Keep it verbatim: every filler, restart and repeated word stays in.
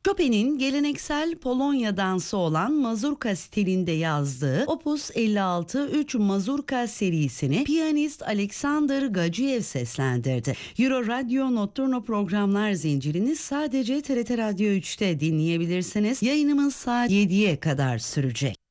Chopin'in geleneksel Polonya dansı olan mazurka stilinde yazdığı Opus elli altı üç mazurka serisini piyanist Aleksander Gaciev seslendirdi. Euro Radyo Notturno programlar zincirini sadece T R T Radyo üçte dinleyebilirsiniz. Yayınımız saat yediye kadar sürecek.